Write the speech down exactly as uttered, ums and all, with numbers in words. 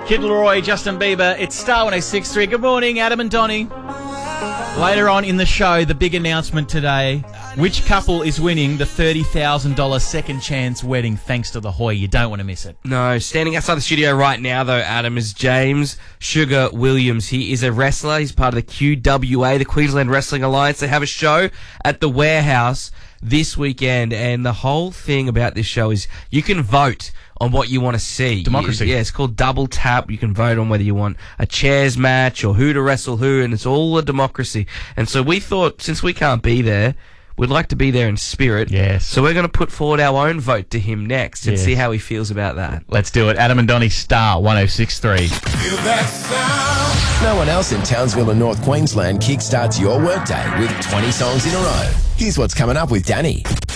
Kid Laroi, Justin Bieber. It's Star one oh six point three. Good morning, Adam and Donnie. Later on in the show, the big announcement today. Which couple is winning the thirty thousand dollars second chance wedding thanks to the Hoy? You don't want to miss it. No, standing outside the studio right now, though, Adam, is James Sugar Williams. He is a wrestler. He's part of the Q W A, the Queensland Wrestling Alliance. They have a show at the Warehouse this weekend, and the whole thing about this show is you can vote on what you want to see. Democracy. Yeah, it's called Double Tap. You can vote on whether you want a chairs match or who to wrestle who, and it's all a democracy. And so we thought, since we can't be there, we'd like to be there in spirit. Yes. So we're going to put forward our own vote to him next and Yes. see how he feels about that. Let's do it. Adam and Donnie, Star one oh six point three. Feel that sound. No one else in Townsville or North Queensland kickstarts your workday with twenty songs in a row. Here's what's coming up with Danny.